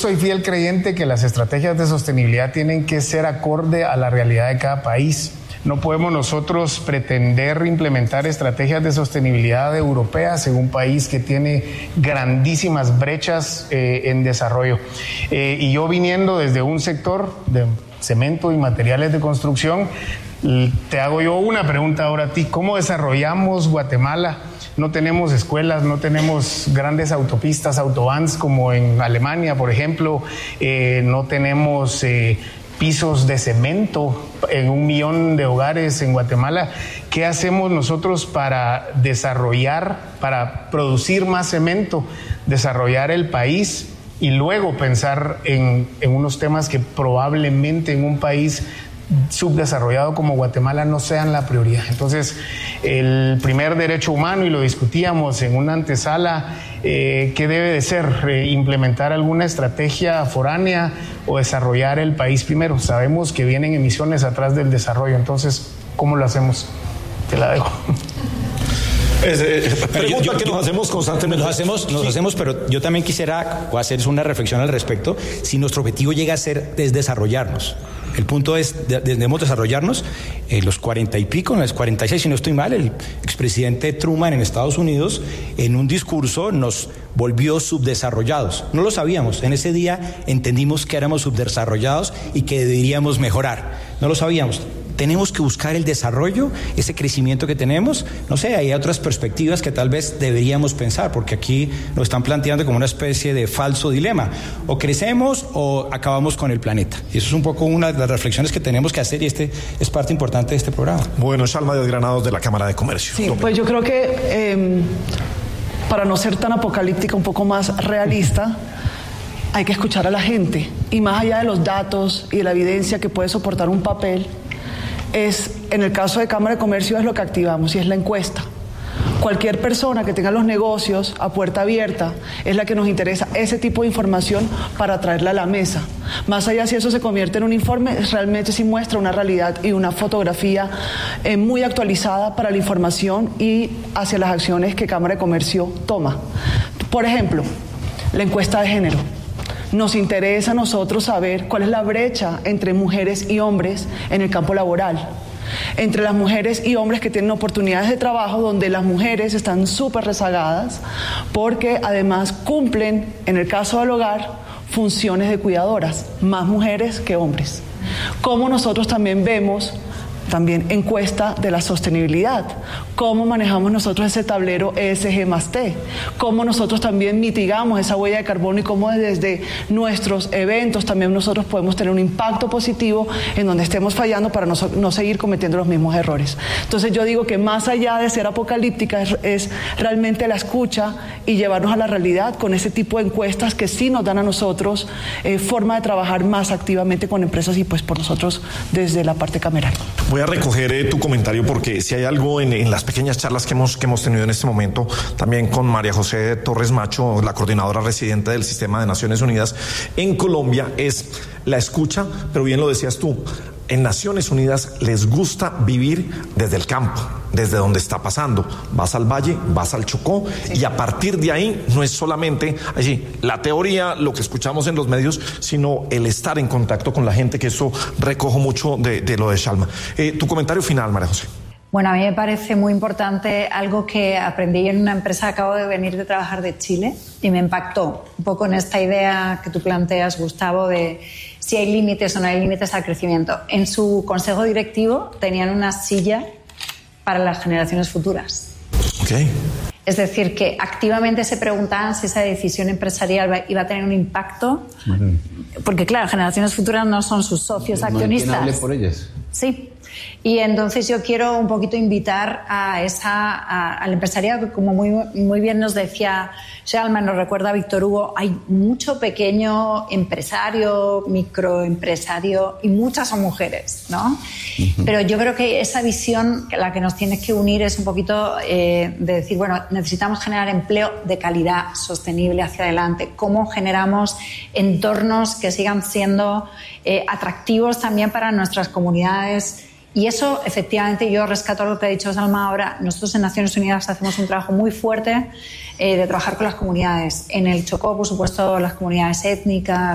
soy fiel creyente que las estrategias de sostenibilidad tienen que ser acorde a la realidad de cada país. No podemos nosotros pretender implementar estrategias de sostenibilidad europeas en un país que tiene grandísimas brechas en desarrollo. Y yo viniendo desde un sector de cemento y materiales de construcción, te hago yo una pregunta ahora a ti. ¿Cómo desarrollamos Guatemala? No tenemos escuelas, no tenemos grandes autopistas, autobahns como en Alemania, por ejemplo. No tenemos pisos de cemento en 1 millón de hogares en Guatemala. ¿Qué hacemos nosotros para desarrollar, para producir más cemento, desarrollar el país y luego pensar en unos temas que probablemente en un país subdesarrollado como Guatemala no sean la prioridad? Entonces, el primer derecho humano, y lo discutíamos en una antesala, ¿qué debe de ser? ¿Implementar alguna estrategia foránea o desarrollar el país primero? Sabemos que vienen emisiones atrás del desarrollo, entonces, ¿cómo lo hacemos? Te la dejo. Pregunta que nos hacemos constantemente. Nos hacemos, pero yo también quisiera hacer una reflexión al respecto. Si nuestro objetivo llega a ser desarrollarnos, el punto es, debemos desarrollarnos. Los 40 y pico, no es 46 si no estoy mal, el expresidente Truman en Estados Unidos en un discurso nos volvió subdesarrollados. No lo sabíamos, en ese día entendimos que éramos subdesarrollados y que deberíamos mejorar. No lo sabíamos. Tenemos que buscar el desarrollo, ese crecimiento que tenemos. No sé, hay otras perspectivas que tal vez deberíamos pensar, porque aquí nos están planteando como una especie de falso dilema. O crecemos o acabamos con el planeta. Y eso es un poco una de las reflexiones que tenemos que hacer, y este es parte importante de este programa. Bueno, Shalma Díaz Granados, de la Cámara de Comercio. Sí, pues yo creo que para no ser tan apocalíptica, un poco más realista, hay que escuchar a la gente. Y más allá de los datos y de la evidencia que puede soportar un papel, en el caso de Cámara de Comercio, es lo que activamos, y es la encuesta. Cualquier persona que tenga los negocios a puerta abierta es la que nos interesa ese tipo de información para traerla a la mesa. Más allá si eso se convierte en un informe, realmente sí muestra una realidad y una fotografía muy actualizada para la información y hacia las acciones que Cámara de Comercio toma. Por ejemplo, la encuesta de género. Nos interesa a nosotros saber cuál es la brecha entre mujeres y hombres en el campo laboral, entre las mujeres y hombres que tienen oportunidades de trabajo, donde las mujeres están súper rezagadas porque además cumplen, en el caso del hogar, funciones de cuidadoras, más mujeres que hombres. Como nosotros también vemos encuesta de la sostenibilidad, cómo manejamos nosotros ese tablero ESG+T, cómo nosotros también mitigamos esa huella de carbono y cómo desde nuestros eventos también nosotros podemos tener un impacto positivo en donde estemos fallando para no seguir cometiendo los mismos errores. Entonces yo digo que más allá de ser apocalíptica es realmente la escucha y llevarnos a la realidad con ese tipo de encuestas que sí nos dan a nosotros forma de trabajar más activamente con empresas y pues por nosotros desde la parte cameral. Voy a recoger tu comentario porque si hay algo en las pequeñas charlas que hemos tenido en este momento, también con María José Torres Macho, la coordinadora residente del Sistema de Naciones Unidas en Colombia, es la escucha, pero bien lo decías tú, en Naciones Unidas les gusta vivir desde el campo, desde donde está pasando. Vas al valle, vas al Chocó, sí. Y a partir de ahí no es solamente allí la teoría, lo que escuchamos en los medios, sino el estar en contacto con la gente, que eso recojo mucho de lo de Shalma. Tu comentario final, María José. Bueno, a mí me parece muy importante algo que aprendí en una empresa, acabo de venir de trabajar de Chile y me impactó un poco en esta idea que tú planteas, Gustavo, de si hay límites o no hay límites al crecimiento. En su consejo directivo tenían una silla para las generaciones futuras. Okay. Es decir, que activamente se preguntaban si esa decisión empresarial iba a tener un impacto, porque claro, generaciones futuras no son sus socios accionistas. No hay quien hable por ellas. Sí. Y entonces yo quiero un poquito invitar al empresariado, que como muy bien nos decía Shalma, nos recuerda a Víctor Hugo, hay mucho pequeño empresario, microempresario, y muchas son mujeres, ¿no? Uh-huh. Pero yo creo que esa visión, la que nos tiene que unir es un poquito de decir, bueno, necesitamos generar empleo de calidad, sostenible hacia adelante. ¿Cómo generamos entornos que sigan siendo atractivos también para nuestras comunidades? Y eso, efectivamente, yo rescato algo que ha dicho Salma ahora. Nosotros en Naciones Unidas hacemos un trabajo muy fuerte de trabajar con las comunidades. En el Chocó, por supuesto, las comunidades étnicas,